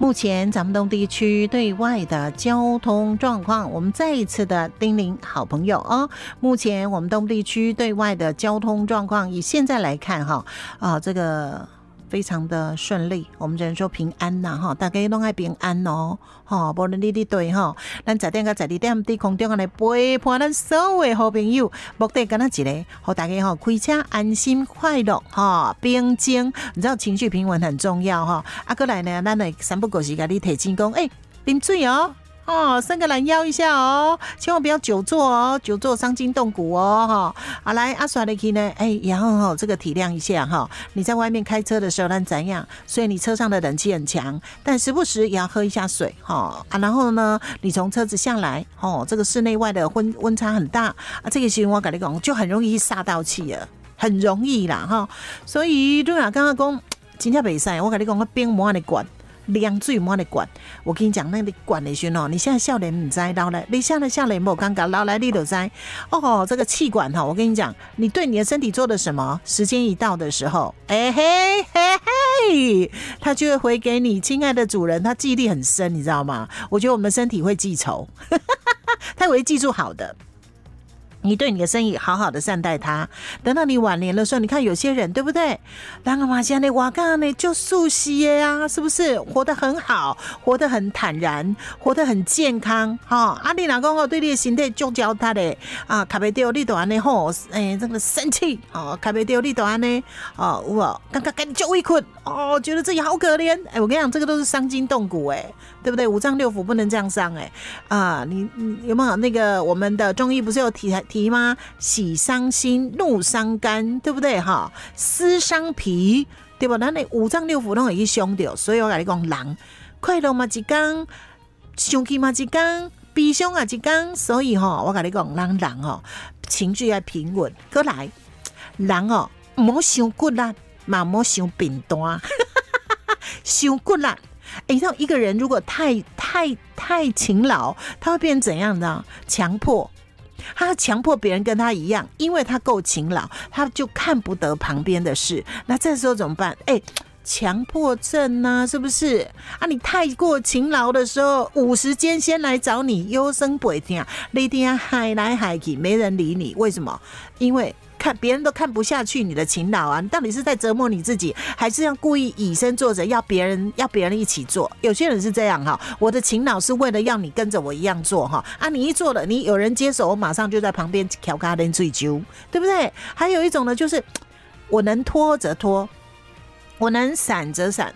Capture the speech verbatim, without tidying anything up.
目前咱们东地区对外的交通状况，我们再一次的叮咛好朋友哦。目前我们东地区对外的交通状况，以现在来看哈，啊，这个非常的顺利，我们只能说平安呐哈，大家都爱平安哦，哈，无论你伫对哈，咱十点到十二点伫空中来陪伴咱所有的好朋友，目的干那一个，好大家哈开车安心快乐哈，平静，你知道情绪平稳很重要哈。啊，过来呢，咱来三不五时甲你提醒讲，哎，啉水哦。哦，伸个懒腰一下哦，千万不要久坐哦，久坐伤筋动骨哦，哈。好，来阿耍的 key 呢，哎，然后哈，这个体谅一下哈。你在外面开车的时候，那怎样？所以你车上的冷气很强，但时不时也要喝一下水哈啊。然后呢，你从车子下来，哦，这个室内外的温温差很大啊，这个时候我跟你讲，就很容易煞到气了，很容易啦哈。所以如果刚刚讲真正袂使，我跟你讲，我冰魔的管。凉水摸的管，我跟你讲，那个管的时候，你现在少年唔知，老来你现在少年冇尴尬，老来你就知。哦，这个气管哈，我跟你讲，你对你的身体做的什么，时间一到的时候，哎嘿嘿嘿，他就会回给你，亲爱的主人，他记忆力很深，你知道吗？我觉得我们的身体会记仇，他会记住好的。你对你的生意好好的善待他，等到你晚年的时候，你看有些人对不对？人啊嘛，现在我刚呢就素息呀，是不是活得很好，活得很坦然，活得很健康？哈、哦，啊，你老公哦对你的身体就教他的啊，卡不掉你都安尼吼，哎，这个生气哦，卡不掉你都安尼哦，我刚刚赶紧就一困哦，觉得自己好可怜。哎，我跟你讲，这个都是伤筋动骨哎，对不对？五脏六腑不能这样伤哎啊，你你有没有那个我们的中医不是有提提吗？喜伤心，怒伤肝，对不对哈？思伤脾，对吧？咱的五脏六腑都会去伤到，所以我跟你讲，人快乐嘛一天，生气嘛一天，悲伤啊一天，所以哈，我跟你讲，人人哦情绪要平稳，过来，人哦唔好伤骨力，嘛唔好伤扁担，伤骨力。你知道一个人如果太太太勤劳，他会变成怎样呢？强迫。他强迫别人跟他一样，因为他够勤劳，他就看不得旁边的事。那这时候怎么办？哎，强迫症啊，是不是啊？你太过勤劳的时候，午时间先来找你，优生不听，那天海来海去，没人理你。为什么？因为看别人都看不下去你的勤劳啊，你到底是在折磨你自己，还是要故意以身作则，要别人要别人一起做？有些人是这样哈，我的勤劳是为了要你跟着我一样做哈啊，你一做了，你有人接手，我马上就在旁边调咖喱醉酒，对不对？还有一种呢，就是我能拖则拖。我能闪则闪，